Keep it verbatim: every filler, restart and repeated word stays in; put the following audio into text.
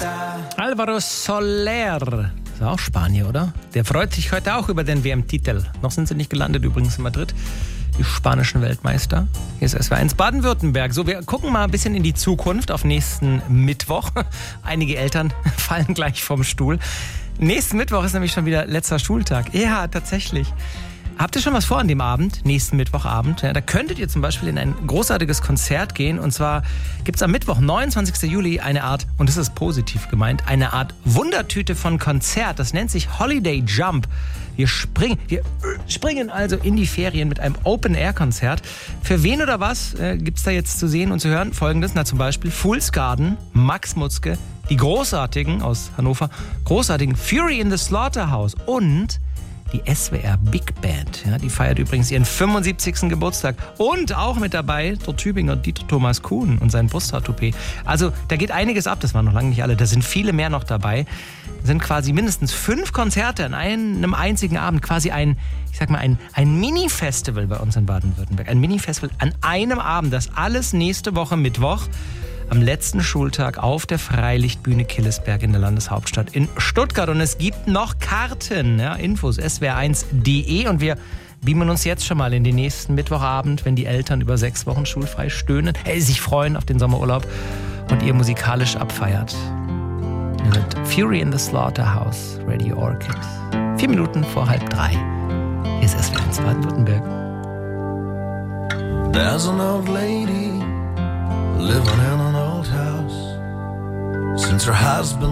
Alvaro Soler, das ist auch Spanier, oder? Der freut sich heute auch über den W M-Titel. Noch sind sie nicht gelandet, übrigens in Madrid, die spanischen Weltmeister. Hier ist S W R eins Baden-Württemberg. So, wir gucken mal ein bisschen in die Zukunft auf nächsten Mittwoch. Einige Eltern fallen gleich vom Stuhl. Nächsten Mittwoch ist nämlich schon wieder letzter Schultag. Ja, tatsächlich. Habt ihr schon was vor an dem Abend, nächsten Mittwochabend? Ja, da könntet ihr zum Beispiel in ein großartiges Konzert gehen. Und zwar gibt es am Mittwoch, neunundzwanzigsten Juli, eine Art, und das ist positiv gemeint, eine Art Wundertüte von Konzert. Das nennt sich Holiday Jump. Wir springen, wir springen also in die Ferien mit einem Open-Air-Konzert. Für wen oder was äh, gibt es da jetzt zu sehen und zu hören? Folgendes, na zum Beispiel Fool's Garden, Max Mutzke, die großartigen aus Hannover, großartigen Fury in the Slaughterhouse und die S W R Big Band. Ja, die feiert übrigens ihren fünfundsiebzigsten Geburtstag. Und auch mit dabei der Tübinger Dieter Thomas Kuhn und sein Brusthaar-Toupet. Also da geht einiges ab, das waren noch lange nicht alle. Da sind viele mehr noch dabei. Das sind quasi mindestens fünf Konzerte an einem einzigen Abend. Quasi ein, ich sag mal, ein, ein Mini-Festival bei uns in Baden-Württemberg. Ein Mini-Festival an einem Abend. Das alles nächste Woche Mittwoch. Am letzten Schultag auf der Freilichtbühne Killesberg in der Landeshauptstadt in Stuttgart. Und es gibt noch Karten, ja, Infos, S W R eins punkt de. Und wir beamen uns jetzt schon mal in den nächsten Mittwochabend, wenn die Eltern über sechs Wochen schulfrei stöhnen, äh, sich freuen auf den Sommerurlaub und ihr musikalisch abfeiert. Mit Fury in the Slaughterhouse, Radio Orchid. Vier Minuten vor halb drei. Hier ist S W R eins Baden-Württemberg. There's an old lady living in an old house. Since her husband